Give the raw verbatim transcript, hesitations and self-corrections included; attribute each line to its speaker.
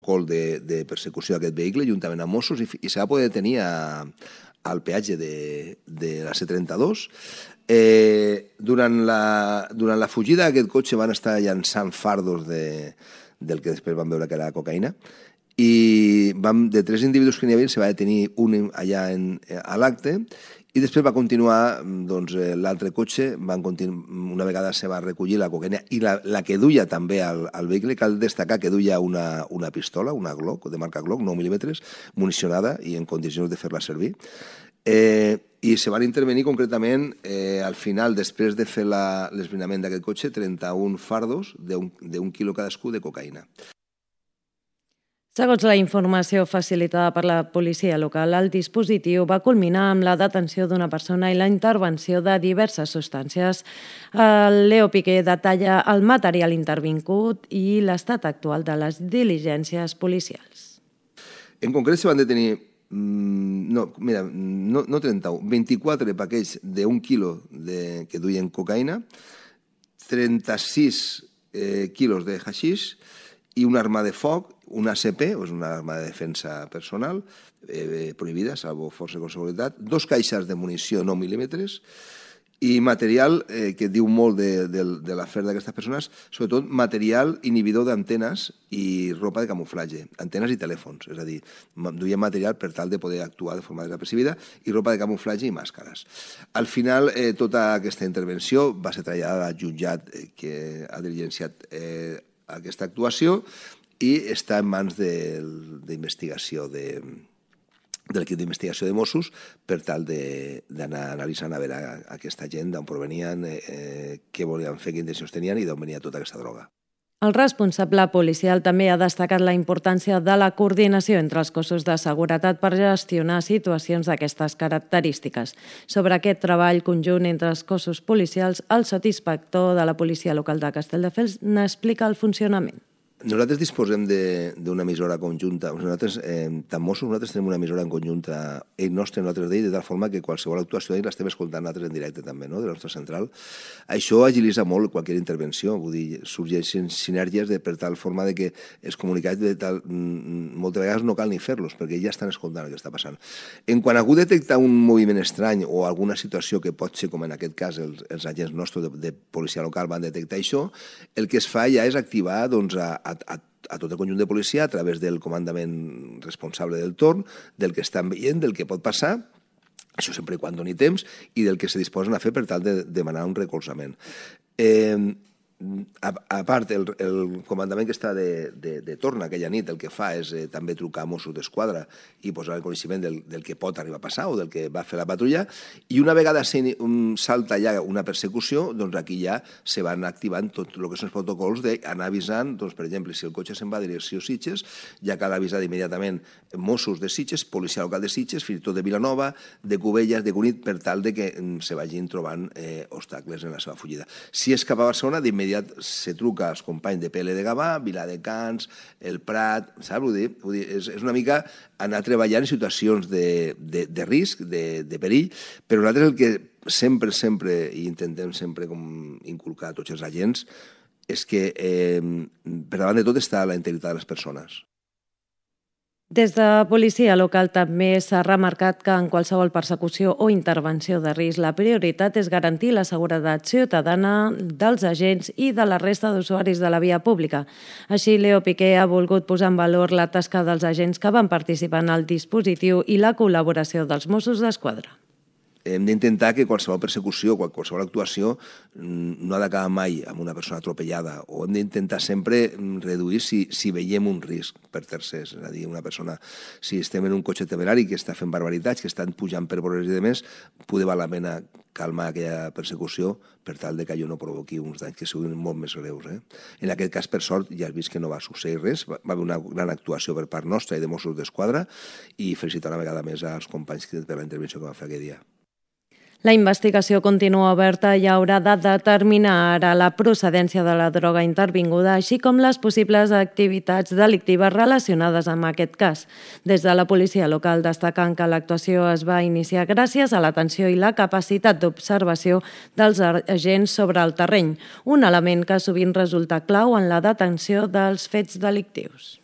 Speaker 1: col de, de persecució d'aquest vehicle, juntament amb Mossos, i, i se va poder detenir a, al peatge de, de la C trenta-dos. Eh, durant, la, durant la fugida d'aquest cotxe van estar llançant fardos de, del que després van veure que era cocaïna, i vam, de tres individus que n'hi havia se va detenir un allà en, a l'acte, i després va continuar doncs, l'altre cotxe, van continu... una vegada se va recollir la cocaïna i la, la que duia també al, al vehicle. Cal destacar que duia una, una pistola, una Glock, de marca Glock, nou mil·límetres, municionada i en condicions de fer-la servir. Eh, I se van intervenir concretament eh, al final, després de fer l'esbrinament d'aquest cotxe, trenta-un fardos d'un quilo cadascú de cocaïna.
Speaker 2: Segons la informació facilitada per la policia local, el dispositiu va culminar amb la detenció d'una persona i la intervenció de diverses substàncies. El Leo Piqué detalla el material intervingut i l'estat actual de les diligències policials.
Speaker 1: En concret se van detenir no, mira, no, no trenta-un, vint-i-quatre paquets d'un quilo de, que duien cocaïna, trenta-sis eh, quilos de haixix i una arma de foc, una A C P, és una arma de defensa personal, eh, prohibida, salvo força de seguretat, dos caixes de munició nou mil·límetres i material eh, que diu molt de, de, de l'afer d'aquestes persones, sobretot material inhibidor d'antenes i ropa de camuflatge, antenes i telèfons, és a dir, duia material per tal de poder actuar de forma desapercibida i ropa de camuflatge i màscares. Al final, eh, tota aquesta intervenció va ser traslladada al jutjat eh, que ha diligenciat eh, aquesta actuació i està en mans d'investigació de, de l'equip d'investigació de Mossos per tal d'anar analitzant a veure aquesta gent d'on provenien, eh, què volien fer, quines intencions tenien i d'on venia tota aquesta droga.
Speaker 2: El responsable policial també ha destacat la importància de la coordinació entre els cossos de seguretat per gestionar situacions d'aquestes característiques. Sobre aquest treball conjunt entre els cossos policials, el sotsinspector de la policia local de Castelldefels n'explica el funcionament.
Speaker 1: Nosaltres disposem d'una emissora conjunta. Nosaltres, eh, tant Mossos, nosaltres tenim una emissora en conjunta, ell nostre, nosaltres d'ell, de tal forma que qualsevol actuació d'ell l'estem escoltant nosaltres en directe també, no?, de la nostra central. Això agilitza molt qualsevol intervenció, vull dir, sorgeixen sinergies de, per tal forma de que els comunicats de tal, moltes vegades no cal ni fer-los, perquè ja estan escoltant el que està passant. En quan algú detecta un moviment estrany o alguna situació que pot ser, com en aquest cas, els, els agents nostres de, de policia local van detectar això, el que es fa ja és activar, doncs, a A, a, a tot el conjunt de policia a través del comandament responsable del torn, del que estan veient, del que pot passar, això sempre i quan doni temps, i del que se disposen a fer per tal de demanar un recolzament. Eh, a, a part, el, el comandament que està de, de, de torn aquella nit el que fa és eh, també trucar a Mossos d'Esquadra i posar el coneixement del, del que pot arribar a passar o del que va fer la patrulla, i una vegada se, um, salta ja una persecució, doncs aquí ja se van activant tot el que són els protocols d'anar avisant, doncs, per exemple, si el cotxe se'n va a direcció Sitges, ja cal avisar immediatament Mossos de Sitges, policia local de Sitges, fins i tot de Vilanova, de Cubelles, de Cunit, per tal de que um, se vagin trobant eh, obstacles en la seva fugida. Si és cap a Barcelona, d'immediat se truca als companys de P L de Gavà, Viladecans, el Prat, saps? Vull dir, vull dir és, és una mica anar treballant en situacions de, de, de risc, de, de perill, però nosaltres el que sempre, sempre, i intentem sempre com inculcar a tots els agents, és que eh, per davant de tot està la integritat de les persones.
Speaker 2: Des de policia local també s'ha remarcat que en qualsevol persecució o intervenció de risc la prioritat és garantir la seguretat ciutadana dels agents i de la resta d'usuaris de la via pública. Així, Leo Piqué ha volgut posar en valor la tasca dels agents que van participar en el dispositiu i la col·laboració dels Mossos d'Esquadra.
Speaker 1: Hem d'intentar que qualsevol persecució, qualsevol actuació no ha d'acabar mai amb una persona atropellada, o hem d'intentar sempre reduir si, si veiem un risc per tercers, és a dir, una persona, si estem en un cotxe temerari que està fent barbaritats, que estan pujant per vorers i demés, poder val la pena calmar aquella persecució per tal de que allò no provoqui uns danys que siguin molt més greus. Eh? En aquest cas, per sort, ja has vist que no va succeir res, va haver una gran actuació per part nostra i de Mossos d'Esquadra, i felicitar una vegada més als companys per la intervenció que van fer aquell dia.
Speaker 2: La investigació continua oberta i haurà de determinar ara la procedència de la droga intervinguda, així com les possibles activitats delictives relacionades amb aquest cas. Des de la policia local destaquen que l'actuació es va iniciar gràcies a l'atenció i la capacitat d'observació dels agents sobre el terreny, un element que sovint resulta clau en la detenció dels fets delictius.